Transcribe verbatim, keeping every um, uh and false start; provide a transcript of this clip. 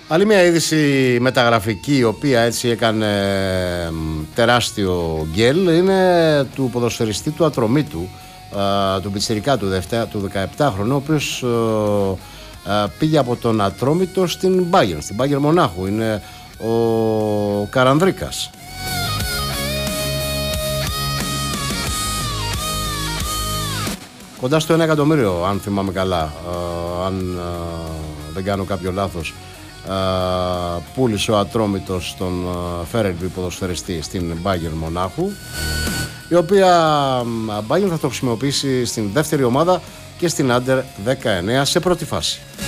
Άλλη μια είδηση μεταγραφική, η οποία έτσι έκανε τεράστιο γκέλ, είναι του ποδοσφαιριστή του Ατρομήτου, του πιτσιρικά του, του δεκαεπτάχρονου, ο οποίος πήγε από τον Ατρόμητο στην Bayern, στην Bayern Μονάχου. Είναι ο Καρανδρίκας. Κοντά στο ένα εκατομμύριο, αν θυμάμαι καλά, αν δεν κάνω κάποιο λάθος, πούλησε ο Ατρόμητος τον Φέρελμπι ποδοσφαιριστή στην Bayern Μονάχου, η οποία Bayern θα το χρησιμοποιήσει στην δεύτερη ομάδα και στην Άντερ δεκαεννέα σε πρώτη φάση.